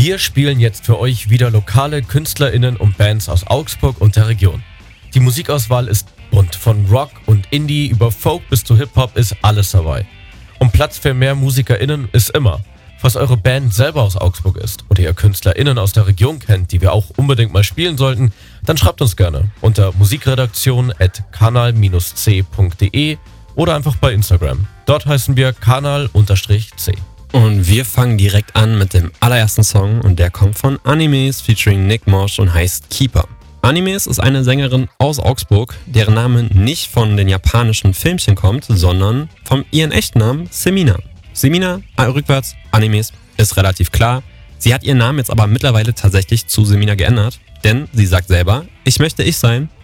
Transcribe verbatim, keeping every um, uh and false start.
Wir spielen jetzt für euch wieder lokale KünstlerInnen und Bands aus Augsburg und der Region. Die Musikauswahl ist bunt, von Rock und Indie über Folk bis zu Hip-Hop ist alles dabei. Und Platz für mehr MusikerInnen ist immer. Falls eure Band selber aus Augsburg ist oder ihr KünstlerInnen aus der Region kennt, die wir auch unbedingt mal spielen sollten, dann schreibt uns gerne unter musikredaktion at kanal c punkt de oder einfach bei Instagram. Dort heißen wir kanal-c. Und wir fangen direkt an mit dem allerersten Song und der kommt von Animes featuring Nick Mosh und heißt Keeper. Animes ist eine Sängerin aus Augsburg, deren Name nicht von den japanischen Filmchen kommt, sondern von ihrem echten Namen Semina. Semina, äh, rückwärts, Animes, ist relativ klar. Sie hat ihren Namen jetzt aber mittlerweile tatsächlich zu Semina geändert, denn sie sagt selber, ich möchte ich sein